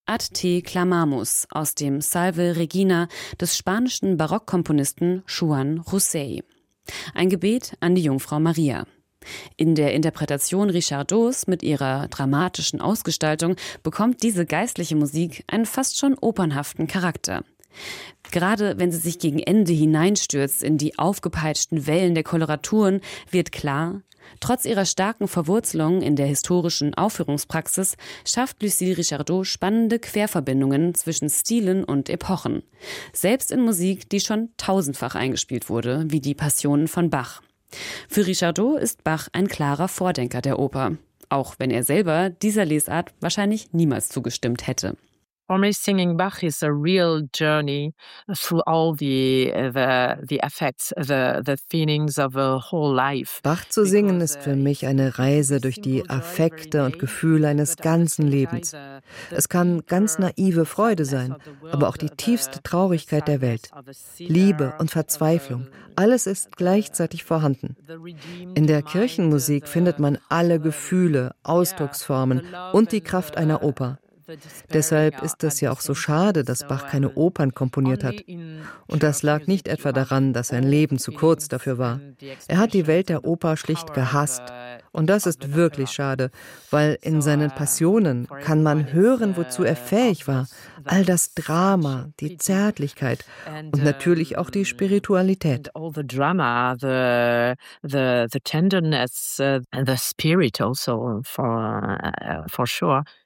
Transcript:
Ad te clamamus aus dem Salve Regina des spanischen Barockkomponisten Joan Rossell. Ein Gebet an die Jungfrau Maria. In der Interpretation Richardots mit ihrer dramatischen Ausgestaltung bekommt diese geistliche Musik einen fast schon opernhaften Charakter. Gerade wenn sie sich gegen Ende hineinstürzt in die aufgepeitschten Wellen der Koloraturen, wird klar, trotz ihrer starken Verwurzelung in der historischen Aufführungspraxis schafft Lucille Richardot spannende Querverbindungen zwischen Stilen und Epochen. Selbst in Musik, die schon tausendfach eingespielt wurde, wie die Passionen von Bach. Für Richardot ist Bach ein klarer Vordenker der Oper, auch wenn er selber dieser Lesart wahrscheinlich niemals zugestimmt hätte. For me, singing Bach is a real journey through all the effects, the feelings of a whole life. Bach zu singen ist für mich eine Reise durch die Affekte und Gefühle eines ganzen Lebens. Es kann ganz naive Freude sein, aber auch die tiefste Traurigkeit der Welt. Liebe und Verzweiflung, alles ist gleichzeitig vorhanden. In der Kirchenmusik findet man alle Gefühle, Ausdrucksformen und die Kraft einer Oper. Deshalb ist es ja auch so schade, dass Bach keine Opern komponiert hat. Und das lag nicht etwa daran, dass sein Leben zu kurz dafür war. Er hat die Welt der Oper schlicht gehasst. Und das ist wirklich schade, weil in seinen Passionen kann man hören, wozu er fähig war. All das Drama, die Zärtlichkeit und natürlich auch die Spiritualität. The drama, the tenderness, the spirit also for sure.